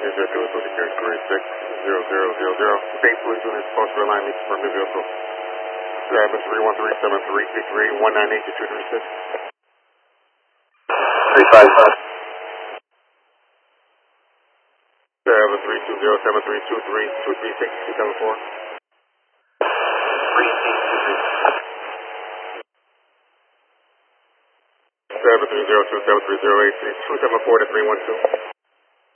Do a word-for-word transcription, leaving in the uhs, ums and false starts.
Is that two two security three six zero zero zero zero? State police unit supposed to align me for my vehicle. Seven three one three seven three six three one nine eight two two three six. Three five five. Seven three two zero seven three two three two three six two seven four. Three eight two three. Seven three zero two seven three zero eight two seven four to three one two.